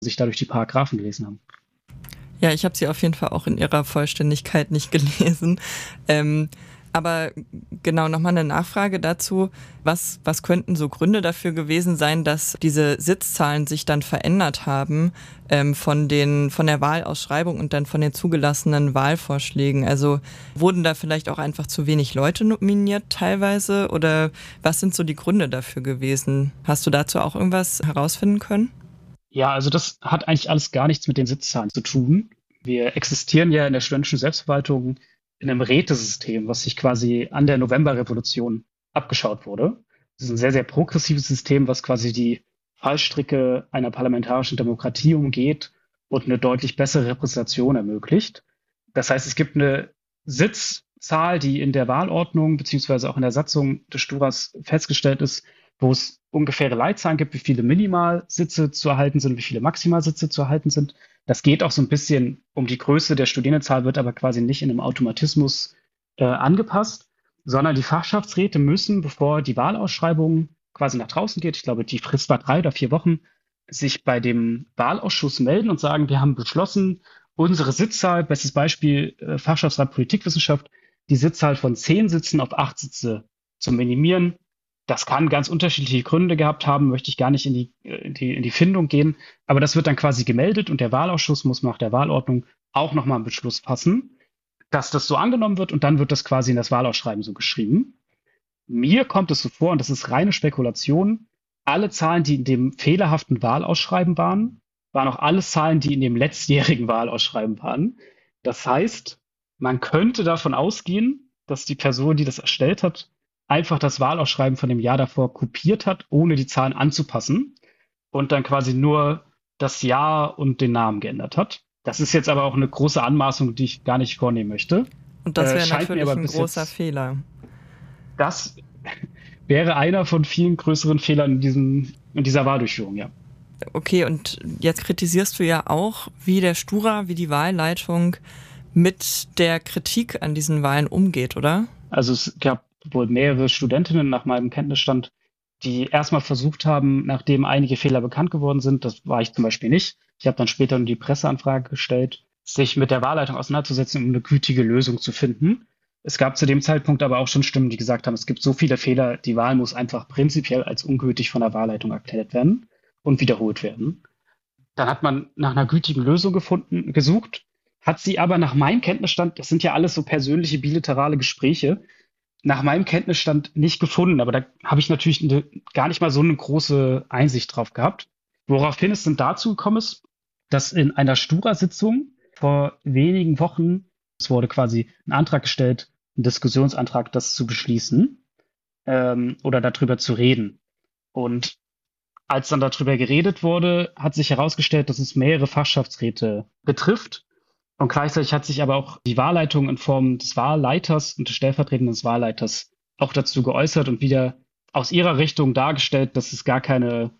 sich dadurch die Paragraphen gelesen haben. Ja, ich habe sie auf jeden Fall auch in ihrer Vollständigkeit nicht gelesen. Aber genau, nochmal eine Nachfrage dazu. Was könnten so Gründe dafür gewesen sein, dass diese Sitzzahlen sich dann verändert haben von der Wahlausschreibung und dann von den zugelassenen Wahlvorschlägen? Also wurden da vielleicht auch einfach zu wenig Leute nominiert teilweise? Oder was sind so die Gründe dafür gewesen? Hast du dazu auch irgendwas herausfinden können? Ja, also das hat eigentlich alles gar nichts mit den Sitzzahlen zu tun. Wir existieren ja in der studentischen Selbstverwaltung in einem Rätesystem, was sich quasi an der Novemberrevolution abgeschaut wurde. Das ist ein sehr, sehr progressives System, was quasi die Fallstricke einer parlamentarischen Demokratie umgeht und eine deutlich bessere Repräsentation ermöglicht. Das heißt, es gibt eine Sitzzahl, die in der Wahlordnung beziehungsweise auch in der Satzung des Sturas festgestellt ist, wo es ungefähre Leitzahlen gibt, wie viele Minimalsitze zu erhalten sind, wie viele Maximalsitze zu erhalten sind. Das geht auch so ein bisschen um die Größe der Studierendenzahl, wird aber quasi nicht in einem Automatismus angepasst, sondern die Fachschaftsräte müssen, bevor die Wahlausschreibung quasi nach draußen geht, ich glaube, die Frist war 3 oder 4 Wochen, sich bei dem Wahlausschuss melden und sagen, wir haben beschlossen, unsere Sitzzahl, bestes Beispiel Fachschaftsrat Politikwissenschaft, die Sitzzahl von 10 Sitzen auf 8 Sitze zu minimieren. Das kann ganz unterschiedliche Gründe gehabt haben, möchte ich gar nicht in die Findung gehen. Aber das wird dann quasi gemeldet und der Wahlausschuss muss nach der Wahlordnung auch nochmal einen Beschluss fassen, dass das so angenommen wird und dann wird das quasi in das Wahlausschreiben so geschrieben. Mir kommt es so vor, und das ist reine Spekulation, alle Zahlen, die in dem fehlerhaften Wahlausschreiben waren auch alles Zahlen, die in dem letztjährigen Wahlausschreiben waren. Das heißt, man könnte davon ausgehen, dass die Person, die das erstellt hat, einfach das Wahlausschreiben von dem Jahr davor kopiert hat, ohne die Zahlen anzupassen und dann quasi nur das Jahr und den Namen geändert hat. Das ist jetzt aber auch eine große Anmaßung, die ich gar nicht vornehmen möchte. Und das wäre Scheint mir natürlich aber ein bis großer jetzt, Fehler. das wäre einer von vielen größeren Fehlern in dieser Wahldurchführung, ja. Okay, und jetzt kritisierst du ja auch, wie der Stura, wie die Wahlleitung mit der Kritik an diesen Wahlen umgeht, oder? Also es gab wohl mehrere Studentinnen nach meinem Kenntnisstand, die erstmal versucht haben, nachdem einige Fehler bekannt geworden sind, das war ich zum Beispiel nicht, ich habe dann später die Presseanfrage gestellt, sich mit der Wahlleitung auseinanderzusetzen, um eine gütige Lösung zu finden. Es gab zu dem Zeitpunkt aber auch schon Stimmen, die gesagt haben, es gibt so viele Fehler, die Wahl muss einfach prinzipiell als ungültig von der Wahlleitung erklärt werden und wiederholt werden. Dann hat man nach einer gütigen Lösung gesucht, hat sie aber nach meinem Kenntnisstand, das sind ja alles so persönliche bilaterale Gespräche, nach meinem Kenntnisstand nicht gefunden. Aber da habe ich natürlich gar nicht mal so eine große Einsicht drauf gehabt. Woraufhin es dann dazu gekommen ist, dass in einer Stura-Sitzung vor wenigen Wochen, es wurde quasi ein Antrag gestellt, ein Diskussionsantrag, das zu beschließen oder darüber zu reden. Und als dann darüber geredet wurde, hat sich herausgestellt, dass es mehrere Fachschaftsräte betrifft. Und gleichzeitig hat sich aber auch die Wahlleitung in Form des Wahlleiters und des stellvertretenden Wahlleiters auch dazu geäußert und wieder aus ihrer Richtung dargestellt, dass es gar keine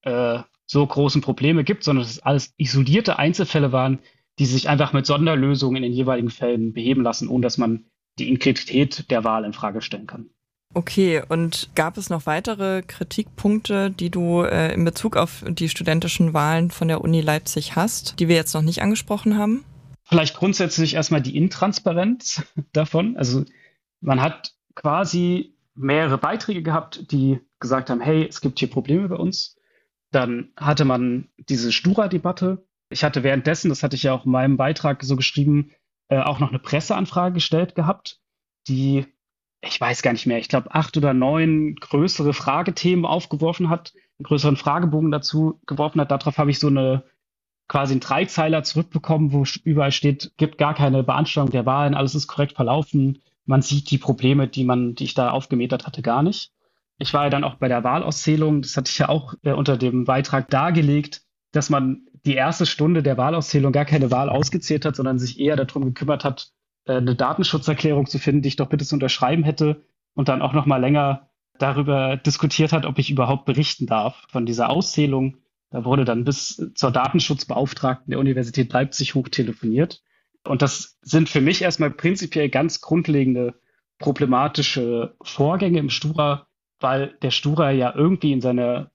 so großen Probleme gibt, sondern dass es alles isolierte Einzelfälle waren, die sich einfach mit Sonderlösungen in den jeweiligen Fällen beheben lassen, ohne dass man die Integrität der Wahl in Frage stellen kann. Okay, und gab es noch weitere Kritikpunkte, die du in Bezug auf die studentischen Wahlen von der Uni Leipzig hast, die wir jetzt noch nicht angesprochen haben? Vielleicht grundsätzlich erstmal die Intransparenz davon. Also man hat quasi mehrere Beiträge gehabt, die gesagt haben, hey, es gibt hier Probleme bei uns. Dann hatte man diese Stura-Debatte. Ich hatte währenddessen, das hatte ich ja auch in meinem Beitrag so geschrieben, auch noch eine Presseanfrage gestellt gehabt, die, ich weiß gar nicht mehr, ich glaube 8 oder 9 größere Fragethemen aufgeworfen hat, einen größeren Fragebogen dazu geworfen hat. Darauf habe ich so quasi einen Dreizeiler zurückbekommen, wo überall steht, gibt gar keine Beanstandung der Wahlen, alles ist korrekt verlaufen. Man sieht die Probleme, die ich da aufgemetert hatte, gar nicht. Ich war ja dann auch bei der Wahlauszählung, das hatte ich ja auch unter dem Beitrag dargelegt, dass man die erste Stunde der Wahlauszählung gar keine Wahl ausgezählt hat, sondern sich eher darum gekümmert hat, eine Datenschutzerklärung zu finden, die ich doch bitte zu unterschreiben hätte und dann auch noch mal länger darüber diskutiert hat, ob ich überhaupt berichten darf von dieser Auszählung. Da wurde dann bis zur Datenschutzbeauftragten der Universität Leipzig hochtelefoniert. Und das sind für mich erstmal prinzipiell ganz grundlegende problematische Vorgänge im Stura, weil der Stura ja irgendwie in seiner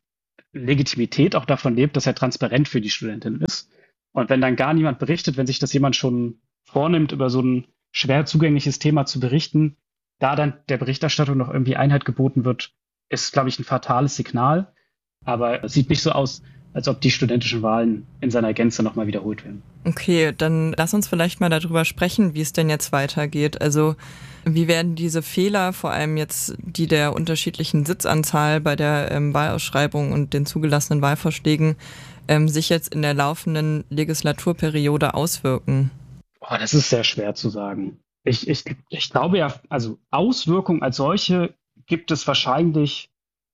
Legitimität auch davon lebt, dass er transparent für die Studentin ist. Und wenn dann gar niemand berichtet, wenn sich das jemand schon vornimmt, über so ein schwer zugängliches Thema zu berichten, da dann der Berichterstattung noch irgendwie Einheit geboten wird, ist, glaube ich, ein fatales Signal. Aber es sieht nicht so aus, als ob die studentischen Wahlen in seiner Gänze nochmal wiederholt werden. Okay, dann lass uns vielleicht mal darüber sprechen, wie es denn jetzt weitergeht. Also wie werden diese Fehler, vor allem jetzt die der unterschiedlichen Sitzanzahl bei der Wahlausschreibung und den zugelassenen Wahlvorschlägen, sich jetzt in der laufenden Legislaturperiode auswirken? Das ist sehr schwer zu sagen. Ich glaube ja, also Auswirkungen als solche gibt es wahrscheinlich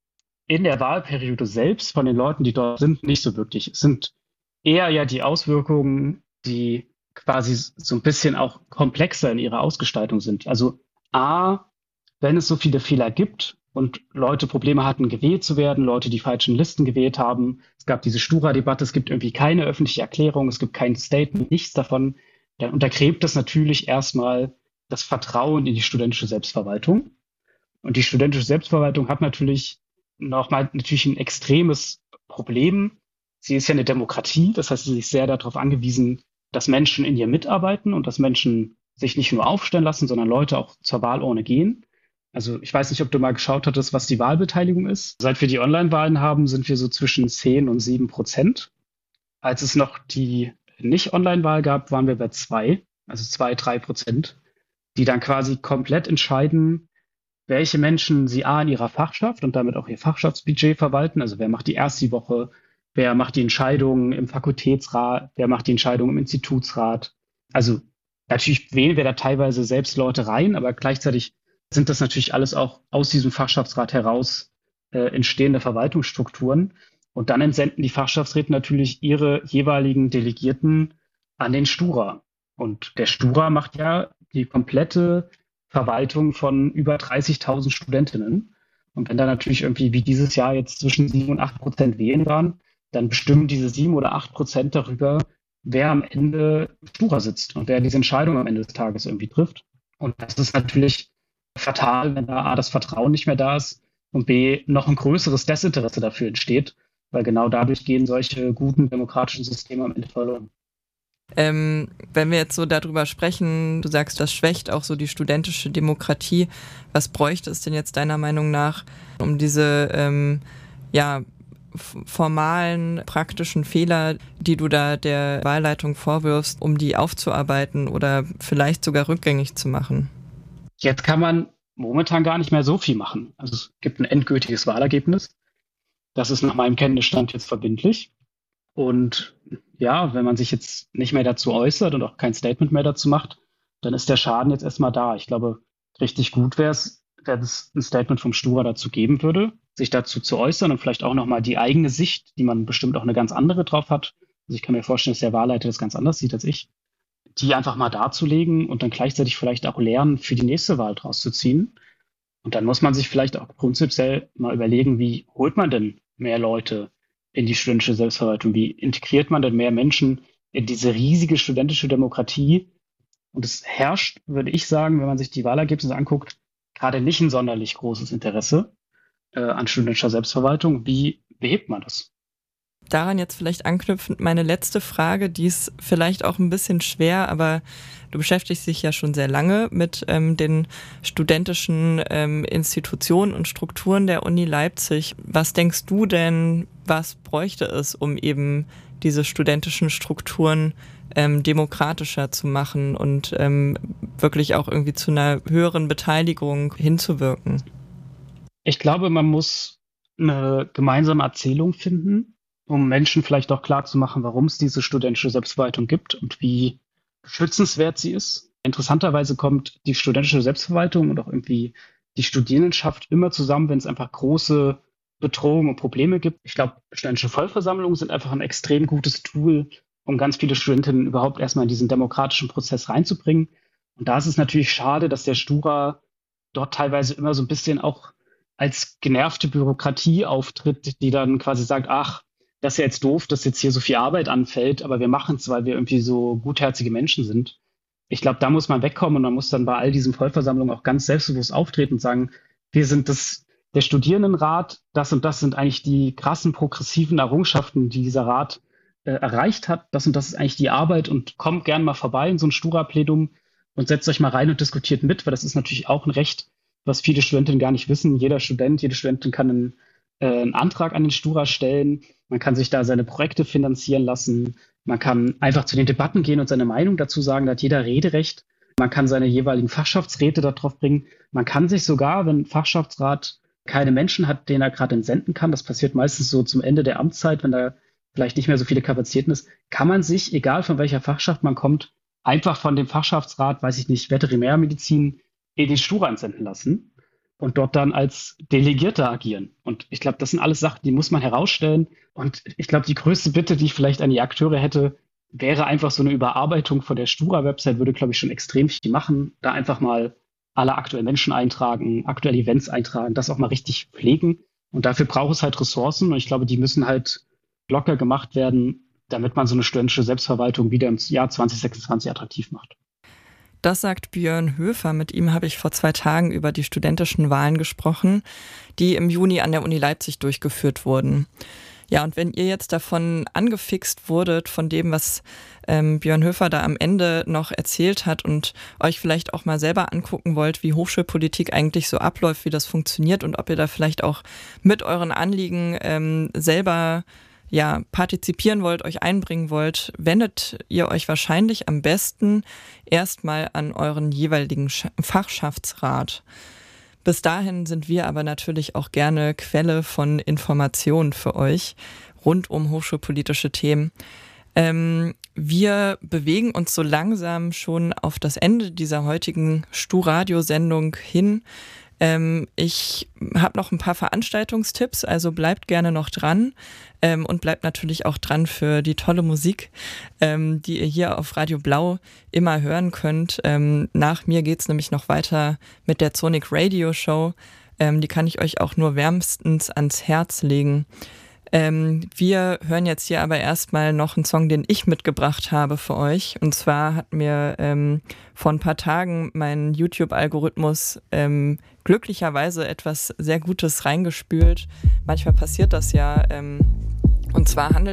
in der Wahlperiode selbst von den Leuten, die dort sind, nicht so wirklich. Es sind eher ja die Auswirkungen, die quasi so ein bisschen auch komplexer in ihrer Ausgestaltung sind. Also A, wenn es so viele Fehler gibt und Leute Probleme hatten, gewählt zu werden, Leute die falschen Listen gewählt haben, es gab diese Stura-Debatte, es gibt irgendwie keine öffentliche Erklärung, es gibt kein Statement, nichts davon, dann untergräbt das natürlich erstmal das Vertrauen in die studentische Selbstverwaltung. Und die studentische Selbstverwaltung hat natürlich natürlich ein extremes Problem. Sie ist ja eine Demokratie, das heißt, sie ist sehr darauf angewiesen, dass Menschen in ihr mitarbeiten und dass Menschen sich nicht nur aufstellen lassen, sondern Leute auch zur Wahlurne gehen. Also ich weiß nicht, ob du mal geschaut hattest, was die Wahlbeteiligung ist. Seit wir die Online-Wahlen haben, sind wir so zwischen 10 und 7%. Als es noch die Nicht-Online-Wahl gab, waren wir bei 2, also 2, 3%, die dann quasi komplett entscheiden, welche Menschen sie in ihrer Fachschaft und damit auch ihr Fachschaftsbudget verwalten. Also wer macht die erste Woche, wer macht die Entscheidungen im Fakultätsrat, wer macht die Entscheidungen im Institutsrat. Also natürlich wählen wir da teilweise selbst Leute rein, aber gleichzeitig sind das natürlich alles auch aus diesem Fachschaftsrat heraus entstehende Verwaltungsstrukturen. Und dann entsenden die Fachschaftsräte natürlich ihre jeweiligen Delegierten an den Stura. Und der Stura macht ja die komplette Verwaltung von über 30.000 Studentinnen. Und wenn da natürlich irgendwie wie dieses Jahr jetzt zwischen 7 und 8% wählen waren, dann bestimmen diese 7 oder 8% darüber, wer am Ende Stura sitzt und wer diese Entscheidung am Ende des Tages irgendwie trifft. Und das ist natürlich fatal, wenn da A, das Vertrauen nicht mehr da ist und B, noch ein größeres Desinteresse dafür entsteht, weil genau dadurch gehen solche guten demokratischen Systeme am Ende verloren. Wenn wir jetzt so darüber sprechen, du sagst, das schwächt auch so die studentische Demokratie. Was bräuchte es denn jetzt deiner Meinung nach, um diese formalen, praktischen Fehler, die du da der Wahlleitung vorwirfst, um die aufzuarbeiten oder vielleicht sogar rückgängig zu machen? Jetzt kann man momentan gar nicht mehr so viel machen. Also es gibt ein endgültiges Wahlergebnis. Das ist nach meinem Kenntnisstand jetzt verbindlich. Und ja, wenn man sich jetzt nicht mehr dazu äußert und auch kein Statement mehr dazu macht, dann ist der Schaden jetzt erstmal da. Ich glaube, richtig gut wäre es, wenn es ein Statement vom Stura dazu geben würde, sich dazu zu äußern und vielleicht auch nochmal die eigene Sicht, die man bestimmt auch eine ganz andere drauf hat. Also ich kann mir vorstellen, dass der Wahlleiter das ganz anders sieht als ich, die einfach mal darzulegen und dann gleichzeitig vielleicht auch lernen, für die nächste Wahl draus zu ziehen. Und dann muss man sich vielleicht auch prinzipiell mal überlegen, wie holt man denn mehr Leute in die studentische Selbstverwaltung? Wie integriert man denn mehr Menschen in diese riesige studentische Demokratie? Und es herrscht, würde ich sagen, wenn man sich die Wahlergebnisse anguckt, gerade nicht ein sonderlich großes Interesse an studentischer Selbstverwaltung. Wie behebt man das? Daran jetzt vielleicht anknüpfend meine letzte Frage, die ist vielleicht auch ein bisschen schwer, aber du beschäftigst dich ja schon sehr lange mit den studentischen Institutionen und Strukturen der Uni Leipzig. Was denkst du denn, was bräuchte es, um eben diese studentischen Strukturen demokratischer zu machen und wirklich auch irgendwie zu einer höheren Beteiligung hinzuwirken? Ich glaube, man muss eine gemeinsame Erzählung finden, um Menschen vielleicht auch klar zu machen, warum es diese studentische Selbstverwaltung gibt und wie schützenswert sie ist. Interessanterweise kommt die studentische Selbstverwaltung und auch irgendwie die Studierendenschaft immer zusammen, wenn es einfach große Bedrohungen und Probleme gibt. Ich glaube, studentische Vollversammlungen sind einfach ein extrem gutes Tool, um ganz viele Studentinnen überhaupt erstmal in diesen demokratischen Prozess reinzubringen. Und da ist es natürlich schade, dass der Stura dort teilweise immer so ein bisschen auch als genervte Bürokratie auftritt, die dann quasi sagt, ach, das ist ja jetzt doof, dass jetzt hier so viel Arbeit anfällt, aber wir machen es, weil wir irgendwie so gutherzige Menschen sind. Ich glaube, da muss man wegkommen und man muss dann bei all diesen Vollversammlungen auch ganz selbstbewusst auftreten und sagen, wir sind das der Studierendenrat, das und das sind eigentlich die krassen progressiven Errungenschaften, die dieser Rat erreicht hat. Das und das ist eigentlich die Arbeit und kommt gern mal vorbei in so ein Stura-Plenum und setzt euch mal rein und diskutiert mit, weil das ist natürlich auch ein Recht, was viele Studentinnen gar nicht wissen. Jeder Student, jede Studentin kann einen Antrag an den Stura stellen. Man kann sich da seine Projekte finanzieren lassen. Man kann einfach zu den Debatten gehen und seine Meinung dazu sagen. Da hat jeder Rederecht. Man kann seine jeweiligen Fachschaftsräte darauf bringen. Man kann sich sogar, wenn ein Fachschaftsrat keine Menschen hat, den er gerade entsenden kann, das passiert meistens so zum Ende der Amtszeit, wenn da vielleicht nicht mehr so viele Kapazitäten ist, kann man sich, egal von welcher Fachschaft man kommt, einfach von dem Fachschaftsrat, weiß ich nicht, Veterinärmedizin in die Stura entsenden lassen und dort dann als Delegierter agieren. Und ich glaube, das sind alles Sachen, die muss man herausstellen. Und ich glaube, die größte Bitte, die ich vielleicht an die Akteure hätte, wäre einfach so eine Überarbeitung von der Stura-Website, würde, glaube ich, schon extrem viel machen. Da einfach mal alle aktuellen Menschen eintragen, aktuelle Events eintragen, das auch mal richtig pflegen. Und dafür braucht es halt Ressourcen. Und ich glaube, die müssen halt locker gemacht werden, damit man so eine studentische Selbstverwaltung wieder im Jahr 2026 attraktiv macht. Das sagt Björn Höfer. Mit ihm habe ich vor 2 Tagen über die studentischen Wahlen gesprochen, die im Juni an der Uni Leipzig durchgeführt wurden. Ja, und wenn ihr jetzt davon angefixt wurdet, von dem, was Björn Höfer da am Ende noch erzählt hat und euch vielleicht auch mal selber angucken wollt, wie Hochschulpolitik eigentlich so abläuft, wie das funktioniert und ob ihr da vielleicht auch mit euren Anliegen selber partizipieren wollt, euch einbringen wollt, wendet ihr euch wahrscheinlich am besten erstmal an euren jeweiligen Fachschaftsrat. Bis dahin sind wir aber natürlich auch gerne Quelle von Informationen für euch rund um hochschulpolitische Themen. Wir bewegen uns so langsam schon auf das Ende dieser heutigen Stu-Radio-Sendung hin. Ich habe noch ein paar Veranstaltungstipps, also bleibt gerne noch dran und bleibt natürlich auch dran für die tolle Musik, die ihr hier auf Radio Blau immer hören könnt. Nach mir geht's nämlich noch weiter mit der Sonic Radio Show. Die kann ich euch auch nur wärmstens ans Herz legen. Wir hören jetzt hier aber erstmal noch einen Song, den ich mitgebracht habe für euch. Und zwar hat mir vor ein paar Tagen mein YouTube-Algorithmus glücklicherweise etwas sehr Gutes reingespült. Manchmal passiert das ja. Und zwar handelt